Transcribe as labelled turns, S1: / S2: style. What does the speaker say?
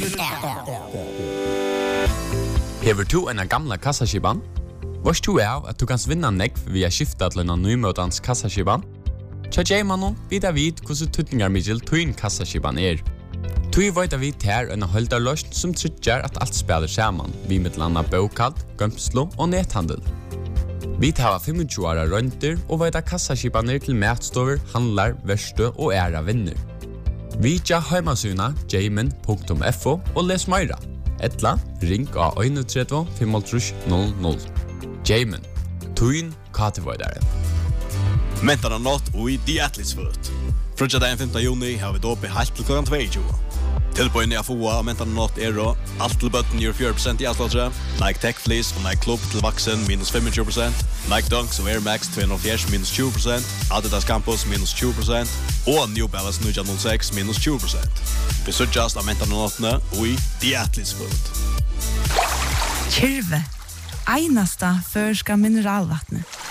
S1: Hever du en gamla kassaskiban? Vars du av at du kan vinna nekv via skifta til en nymøtans kassaskiban? Tja Jaymanon vidar vid hvordan tutningarmiddel tuin kassaskiban Tui veit vi ter en holdarløst som tryggjar at alt spiller saman, vi med landa bokald, gømslo og nethandel. Vi tar 25 åra rønter og veit kassaskibaner til matstover, handlar, verste og æra vinner. Vi tja heimasuna jayman.fo og les meira. Etla, ring av 31 500. Jayman, tuin katevoidare.
S2: Mentarna natt og i The Atlas Foot. Frutja den 5. juni har vi dope helt til klokkan 22. Tilbøyne av FOA og mentarna natt alt til bøtten gjør 4% i avslåttere. Nike Tech Fleece og Nike Club til vaksen minus 25%. Nike Dunks og Air Max 240 minus 20%. Adidas Campus minus 20%. Og New Balance 906 minus 20%. Vi sørgjast av mentarna nattene og i The Atlas Foot.
S3: Kyrve. Einasta førska mineralvattnet.